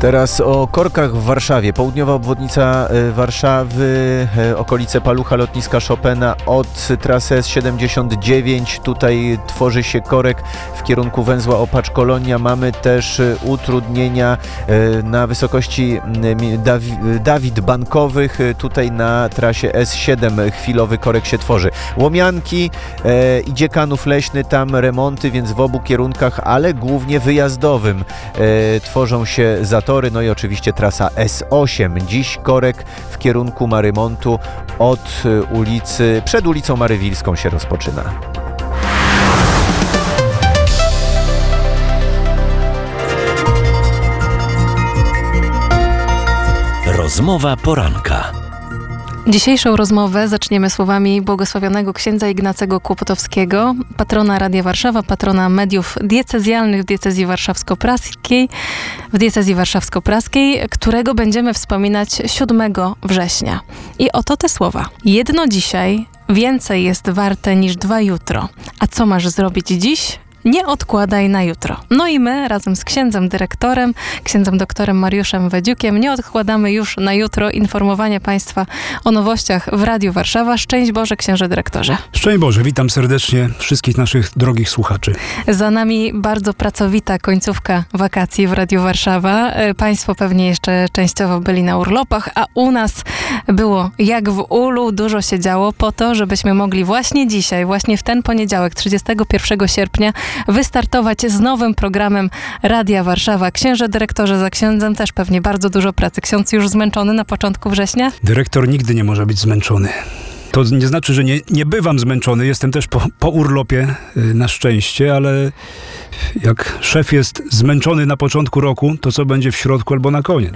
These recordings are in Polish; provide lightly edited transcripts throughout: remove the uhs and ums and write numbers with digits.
Teraz o korkach w Warszawie. Południowa obwodnica Warszawy, okolice Palucha, lotniska Chopina od trasy S79. Tutaj tworzy się korek w kierunku węzła Opacz-Kolonia. Mamy też utrudnienia na wysokości Dawid Bankowych. Tutaj na trasie S7 chwilowy korek się tworzy. Łomianki i Dziekanów Leśny, tam remonty, więc w obu kierunkach, ale głównie wyjazdowym tworzą się zatory. No i oczywiście trasa S8. Dziś korek w kierunku Marymontu od ulicy, przed ulicą Marywilską się rozpoczyna. Rozmowa poranka. Dzisiejszą rozmowę zaczniemy słowami błogosławionego księdza Ignacego Kłopotowskiego, patrona Radia Warszawa, patrona mediów diecezjalnych w diecezji warszawsko-praskiej, którego będziemy wspominać 7 września. I oto te słowa. Jedno dzisiaj więcej jest warte niż 2 jutro. A co masz zrobić dziś? Nie odkładaj na jutro. No i my razem z księdzem dyrektorem, księdzem doktorem Mariuszem Wedziukiem nie odkładamy już na jutro informowania Państwa o nowościach w Radiu Warszawa. Szczęść Boże, księże dyrektorze. Szczęść Boże, witam serdecznie wszystkich naszych drogich słuchaczy. Za nami bardzo pracowita końcówka wakacji w Radiu Warszawa. Państwo pewnie jeszcze częściowo byli na urlopach, a u nas było jak w ulu, dużo się działo po to, żebyśmy mogli właśnie dzisiaj, właśnie w ten poniedziałek, 31 sierpnia, wystartować z nowym programem Radia Warszawa. Księże dyrektorze, za księdzem też pewnie bardzo dużo pracy. Ksiądz już zmęczony na początku września? Dyrektor nigdy nie może być zmęczony. To nie znaczy, że nie bywam zmęczony. Jestem też po urlopie, na szczęście, ale jak szef jest zmęczony na początku roku, to co będzie w środku albo na koniec?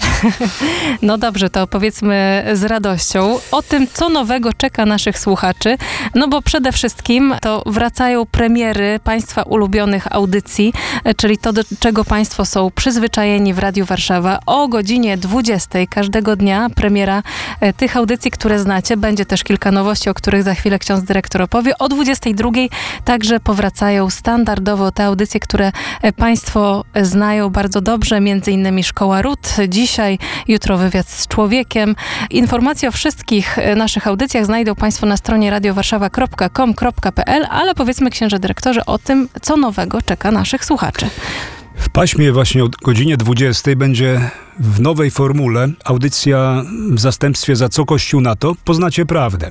No dobrze, to opowiedzmy z radością o tym, co nowego czeka naszych słuchaczy. No bo przede wszystkim to wracają premiery Państwa ulubionych audycji, czyli to, do czego Państwo są przyzwyczajeni w Radiu Warszawa. O godzinie 20 każdego dnia premiera tych audycji, które znacie. Będzie też kilka nowości, o których za chwilę ksiądz dyrektor opowie. O 22 także powracają standardowo te audycje, które Państwo znają bardzo dobrze, między innymi Szkoła Ród. Dzisiaj, jutro wywiad z człowiekiem. Informacje o wszystkich naszych audycjach znajdą Państwo na stronie radiowarszawa.com.pl, ale powiedzmy, księże dyrektorze, o tym, co nowego czeka naszych słuchaczy. W paśmie właśnie o godzinie 20 będzie w nowej formule audycja w zastępstwie za Co Kościół na to? Poznacie prawdę.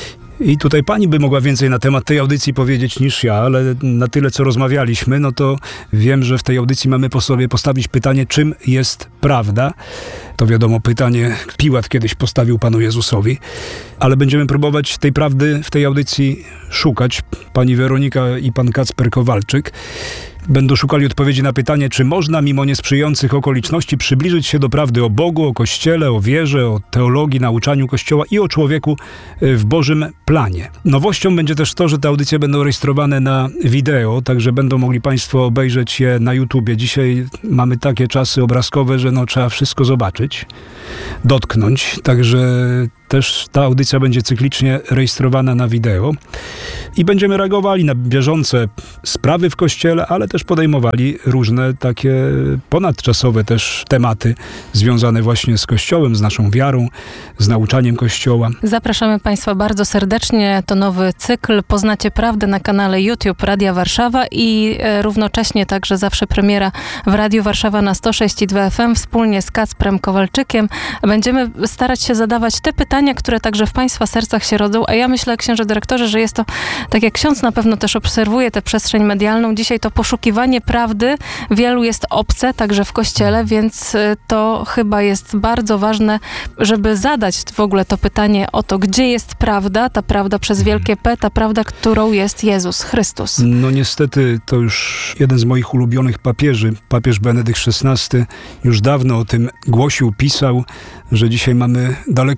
I tutaj pani by mogła więcej na temat tej audycji powiedzieć niż ja, ale na tyle, co rozmawialiśmy, no to wiem, że w tej audycji mamy po sobie postawić pytanie, czym jest prawda. To wiadomo, pytanie Piłat kiedyś postawił Panu Jezusowi, ale będziemy próbować tej prawdy w tej audycji szukać. Pani Weronika i pan Kacper Kowalczyk będą szukali odpowiedzi na pytanie, czy można mimo niesprzyjających okoliczności przybliżyć się do prawdy o Bogu, o Kościele, o wierze, o teologii, nauczaniu Kościoła i o człowieku w Bożym planie. Nowością będzie też to, że te audycje będą rejestrowane na wideo, także będą mogli Państwo obejrzeć je na YouTubie. Dzisiaj mamy takie czasy obrazkowe, że trzeba wszystko zobaczyć, dotknąć, także też ta audycja będzie cyklicznie rejestrowana na wideo i będziemy reagowali na bieżące sprawy w Kościele, ale też podejmowali różne takie ponadczasowe też tematy związane właśnie z Kościołem, z naszą wiarą, z nauczaniem Kościoła. Zapraszamy Państwa bardzo serdecznie. To nowy cykl Poznacie Prawdę na kanale YouTube Radia Warszawa i równocześnie także zawsze premiera w Radiu Warszawa na 106,2 FM wspólnie z Kacprem Kowalczykiem. Będziemy starać się zadawać te pytania, które także w Państwa sercach się rodzą, a ja myślę, księże dyrektorze, że jest to, tak jak ksiądz na pewno też obserwuje tę przestrzeń medialną, dzisiaj to poszukiwanie prawdy wielu jest obce, także w Kościele, więc to chyba jest bardzo ważne, żeby zadać w ogóle to pytanie o to, gdzie jest prawda, ta prawda przez wielkie P, ta prawda, którą jest Jezus Chrystus. No niestety to już jeden z moich ulubionych papieży, papież Benedykt XVI, już dawno o tym głosił, pisał, że dzisiaj mamy daleko posunięte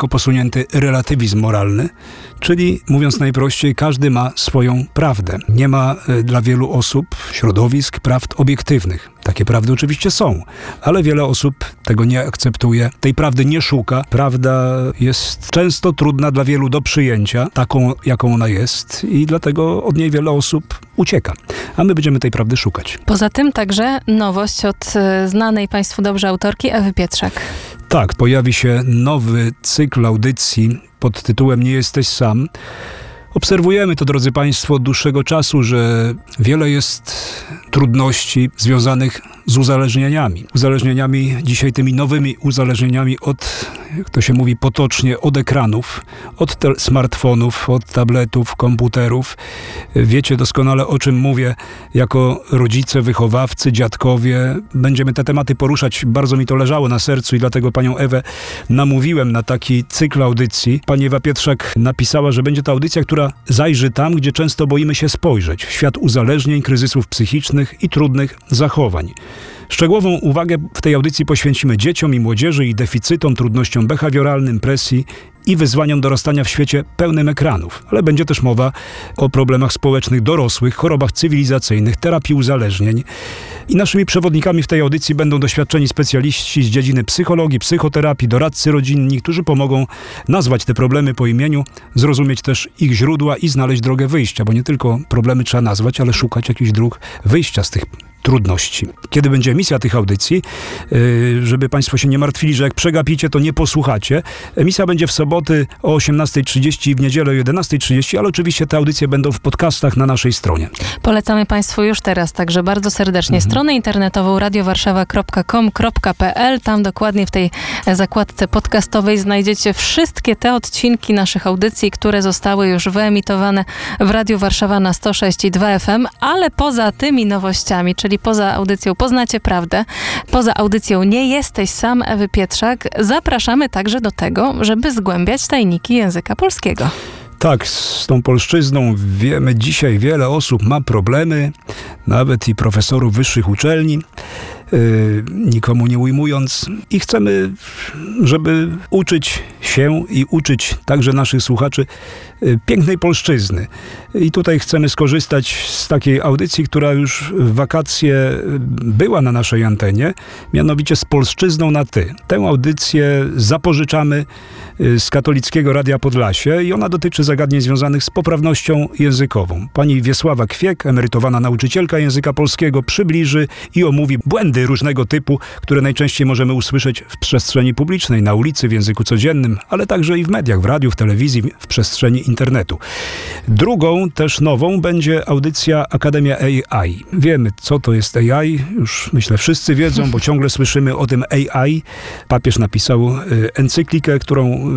pojęty relatywizm moralny, czyli mówiąc najprościej, każdy ma swoją prawdę. Nie ma dla wielu osób, środowisk prawd obiektywnych. Takie prawdy oczywiście są, ale wiele osób tego nie akceptuje, tej prawdy nie szuka. Prawda jest często trudna dla wielu do przyjęcia, taką jaką ona jest i dlatego od niej wiele osób ucieka. A my będziemy tej prawdy szukać. Poza tym także nowość od znanej Państwu dobrze autorki Ewy Pietrzak. Tak, pojawi się nowy cykl audycji pod tytułem Nie jesteś sam. Obserwujemy to, drodzy Państwo, od dłuższego czasu, że wiele jest trudności związanych z uzależnieniami. Uzależnieniami, dzisiaj tymi nowymi uzależnieniami od, jak to się mówi potocznie, od ekranów, od smartfonów, od tabletów, komputerów. Wiecie doskonale, o czym mówię. Jako rodzice, wychowawcy, dziadkowie będziemy te tematy poruszać. Bardzo mi to leżało na sercu i dlatego panią Ewę namówiłem na taki cykl audycji. Pani Ewa Pietrzak napisała, że będzie to audycja, która zajrzy tam, gdzie często boimy się spojrzeć. W świat uzależnień, kryzysów psychicznych i trudnych zachowań. Szczegółową uwagę w tej audycji poświęcimy dzieciom i młodzieży i deficytom, trudnościom behawioralnym, presji i wyzwaniom dorastania w świecie pełnym ekranów. Ale będzie też mowa o problemach społecznych dorosłych, chorobach cywilizacyjnych, terapii uzależnień. I naszymi przewodnikami w tej audycji będą doświadczeni specjaliści z dziedziny psychologii, psychoterapii, doradcy rodzinni, którzy pomogą nazwać te problemy po imieniu, zrozumieć też ich źródła i znaleźć drogę wyjścia, bo nie tylko problemy trzeba nazwać, ale szukać jakichś dróg wyjścia z tych trudności. Kiedy będzie emisja tych audycji, żeby Państwo się nie martwili, że jak przegapicie, to nie posłuchacie. Emisja będzie w soboty o 18:30 i w niedzielę o 11:30, ale oczywiście te audycje będą w podcastach na naszej stronie. Polecamy Państwu już teraz także bardzo serdecznie stronę internetową radiowarszawa.com.pl. Tam dokładnie w tej zakładce podcastowej znajdziecie wszystkie te odcinki naszych audycji, które zostały już wyemitowane w Radiu Warszawa na 106,2 FM, ale poza tymi nowościami, czyli poza audycją Poznacie Prawdę, poza audycją Nie jesteś sam Ewy Pietrzak, zapraszamy także do tego, żeby zgłębiać tajniki języka polskiego. Tak, z tą polszczyzną wiemy dzisiaj, wiele osób ma problemy, nawet i profesorów wyższych uczelni, nikomu nie ujmując. I chcemy, żeby uczyć się i uczyć także naszych słuchaczy pięknej polszczyzny. I tutaj chcemy skorzystać z takiej audycji, która już w wakacje była na naszej antenie, mianowicie z polszczyzną na ty. Tę audycję zapożyczamy z Katolickiego Radia Podlasie i ona dotyczy zagadnień związanych z poprawnością językową. Pani Wiesława Kwiek, emerytowana nauczycielka języka polskiego, przybliży i omówi błędy różnego typu, które najczęściej możemy usłyszeć w przestrzeni publicznej, na ulicy, w języku codziennym, ale także i w mediach, w radiu, w telewizji, w przestrzeni internetu. Drugą, też nową, będzie audycja Akademia AI. Wiemy, co to jest AI, już myślę wszyscy wiedzą, bo ciągle słyszymy o tym AI. Papież napisał encyklikę, którą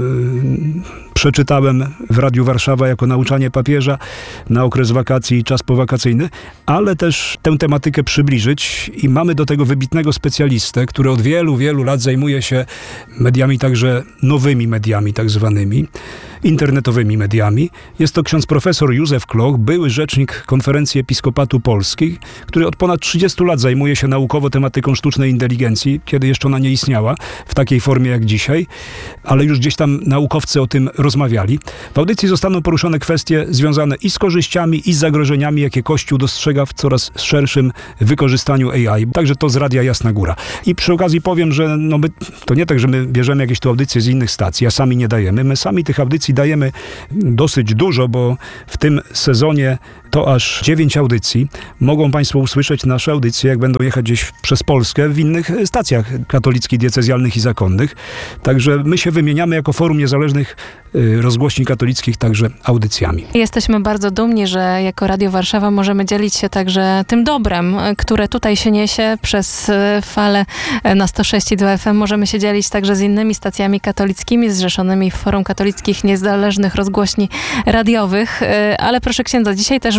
przeczytałem w Radiu Warszawa jako nauczanie papieża na okres wakacji i czas powakacyjny, ale też tę tematykę przybliżyć i mamy do tego wybitnego specjalistę, który od wielu, wielu lat zajmuje się mediami, także nowymi mediami tak zwanymi, internetowymi mediami. Jest to ksiądz profesor Józef Kloch, były rzecznik Konferencji Episkopatu Polskiej, który od ponad 30 lat zajmuje się naukowo tematyką sztucznej inteligencji, kiedy jeszcze ona nie istniała w takiej formie jak dzisiaj, ale już gdzieś tam naukowcy o tym rozmawiali. W audycji zostaną poruszone kwestie związane i z korzyściami, i z zagrożeniami, jakie Kościół dostrzega w coraz szerszym wykorzystaniu AI. Także to z Radia Jasna Góra. I przy okazji powiem, że my, to nie tak, że my bierzemy jakieś tu audycje z innych stacji, a sami nie dajemy. My sami tych audycji dajemy dosyć dużo, bo w tym sezonie to aż 9 audycji. Mogą Państwo usłyszeć nasze audycje, jak będą jechać gdzieś przez Polskę w innych stacjach katolickich, diecezjalnych i zakonnych. Także my się wymieniamy jako Forum Niezależnych Rozgłośni Katolickich także audycjami. Jesteśmy bardzo dumni, że jako Radio Warszawa możemy dzielić się także tym dobrem, które tutaj się niesie przez falę na 106,2 FM. Możemy się dzielić także z innymi stacjami katolickimi zrzeszonymi w Forum Katolickich Niezależnych Rozgłośni Radiowych. Ale proszę księdza, dzisiaj też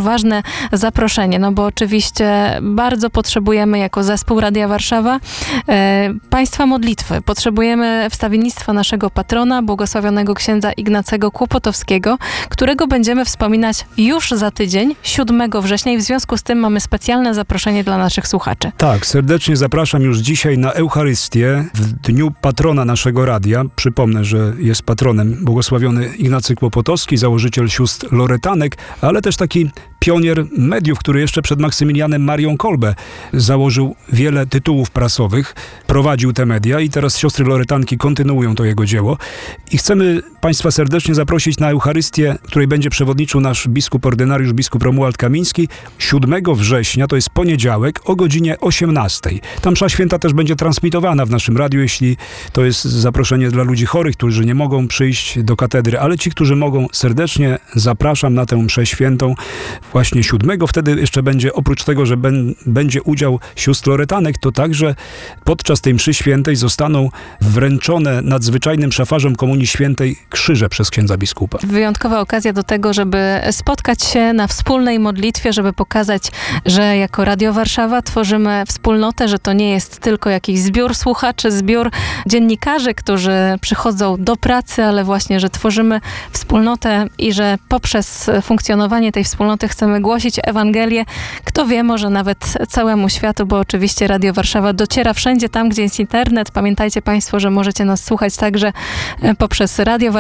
ważne zaproszenie, no bo oczywiście bardzo potrzebujemy jako zespół Radia Warszawa Państwa modlitwy. Potrzebujemy wstawiennictwa naszego patrona, błogosławionego księdza Ignacego Kłopotowskiego, którego będziemy wspominać już za tydzień, 7 września i w związku z tym mamy specjalne zaproszenie dla naszych słuchaczy. Tak, serdecznie zapraszam już dzisiaj na Eucharystię w dniu patrona naszego radia. Przypomnę, że jest patronem błogosławiony Ignacy Kłopotowski, założyciel sióstr Loretanek, ale też taki pionier mediów, który jeszcze przed Maksymilianem Marią Kolbe założył wiele tytułów prasowych, prowadził te media i teraz siostry Loretanki kontynuują to jego dzieło. I chcemy Państwa serdecznie zaprosić na Eucharystię, której będzie przewodniczył nasz biskup ordynariusz, biskup Romuald Kamiński, 7 września, to jest poniedziałek, o godzinie 18. Ta msza święta też będzie transmitowana w naszym radiu, jeśli to jest zaproszenie dla ludzi chorych, którzy nie mogą przyjść do katedry, ale ci, którzy mogą, serdecznie zapraszam na tę mszę świętą właśnie 7. Wtedy jeszcze będzie, oprócz tego, że będzie udział sióstr Loretanek, to także podczas tej mszy świętej zostaną wręczone nadzwyczajnym szafarzom Komunii Świętej krzyże przez księdza biskupa. Wyjątkowa okazja do tego, żeby spotkać się na wspólnej modlitwie, żeby pokazać, że jako Radio Warszawa tworzymy wspólnotę, że to nie jest tylko jakiś zbiór słuchaczy, zbiór dziennikarzy, którzy przychodzą do pracy, ale właśnie, że tworzymy wspólnotę i że poprzez funkcjonowanie tej wspólnoty chcemy głosić Ewangelię. Kto wie, może nawet całemu światu, bo oczywiście Radio Warszawa dociera wszędzie tam, gdzie jest internet. Pamiętajcie Państwo, że możecie nas słuchać także poprzez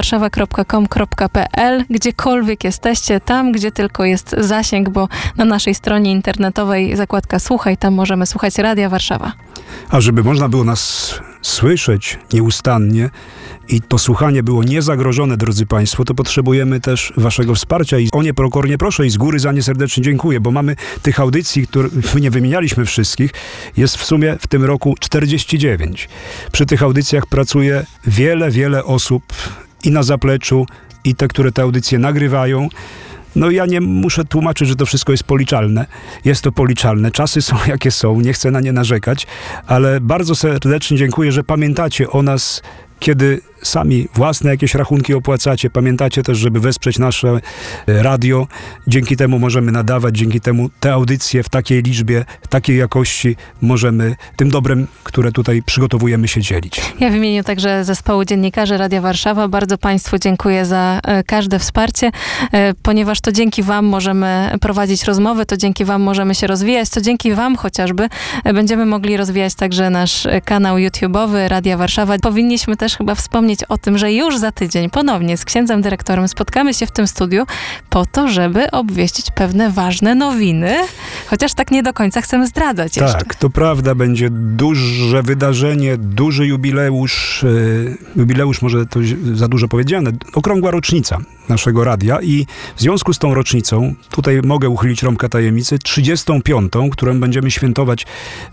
radiowarszawa.com.pl, gdziekolwiek jesteście, tam, gdzie tylko jest zasięg, bo na naszej stronie internetowej zakładka Słuchaj, tam możemy słuchać Radia Warszawa. A żeby można było nas słyszeć nieustannie i to słuchanie było niezagrożone, drodzy Państwo, to potrzebujemy też Waszego wsparcia i o nie pokornie proszę i z góry za nie serdecznie dziękuję, bo mamy tych audycji, które nie wymienialiśmy wszystkich, jest w sumie w tym roku 49. Przy tych audycjach pracuje wiele osób i na zapleczu, i te, które te audycje nagrywają. No ja nie muszę tłumaczyć, że to wszystko jest policzalne. Jest to policzalne. Czasy są jakie są, nie chcę na nie narzekać, ale bardzo serdecznie dziękuję, że pamiętacie o nas, kiedy sami własne jakieś rachunki opłacacie. Pamiętacie też, żeby wesprzeć nasze radio. Dzięki temu możemy nadawać, dzięki temu te audycje w takiej liczbie, w takiej jakości możemy tym dobrem, które tutaj przygotowujemy, się dzielić. Ja w imieniu także zespołu dziennikarzy Radia Warszawa bardzo Państwu dziękuję za każde wsparcie, ponieważ to dzięki Wam możemy prowadzić rozmowy, to dzięki Wam możemy się rozwijać, to dzięki Wam chociażby będziemy mogli rozwijać także nasz kanał YouTube'owy Radia Warszawa. Powinniśmy też chyba wspomnieć o tym, że już za tydzień ponownie z księdzem dyrektorem spotkamy się w tym studiu po to, żeby obwieścić pewne ważne nowiny, chociaż tak nie do końca chcemy zdradzać jeszcze. Tak, to prawda, będzie duże wydarzenie, duży jubileusz, może to za dużo powiedziane, okrągła rocznica naszego radia i w związku z tą rocznicą, tutaj mogę uchylić rąbkę tajemnicy, 35., którą będziemy świętować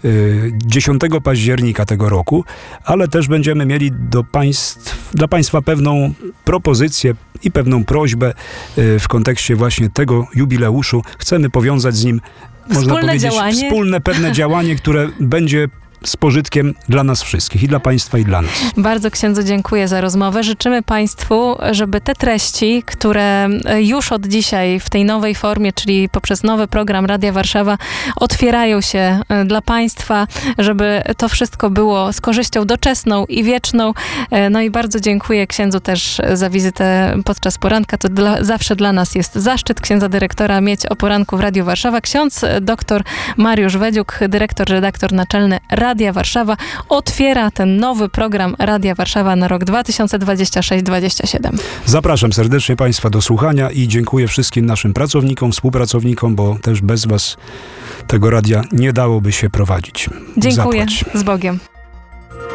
10 października tego roku, ale też będziemy mieli dla Państwa pewną propozycję i pewną prośbę w kontekście właśnie tego jubileuszu. Chcemy powiązać z nim, można powiedzieć, wspólne pewne działanie, które będzie z pożytkiem dla nas wszystkich, i dla Państwa, i dla nas. Bardzo księdzu dziękuję za rozmowę. Życzymy Państwu, żeby te treści, które już od dzisiaj w tej nowej formie, czyli poprzez nowy program Radia Warszawa otwierają się dla Państwa, żeby to wszystko było z korzyścią doczesną i wieczną. No i bardzo dziękuję księdzu też za wizytę podczas poranka. To zawsze dla nas jest zaszczyt księdza dyrektora mieć o poranku w Radiu Warszawa. Ksiądz dr Mariusz Wedziuk, dyrektor, redaktor naczelny Radia Warszawa, otwiera ten nowy program Radia Warszawa na rok 2026-2027. Zapraszam serdecznie Państwa do słuchania i dziękuję wszystkim naszym pracownikom, współpracownikom, bo też bez Was tego radia nie dałoby się prowadzić. Dziękuję. Zapłać. Z Bogiem.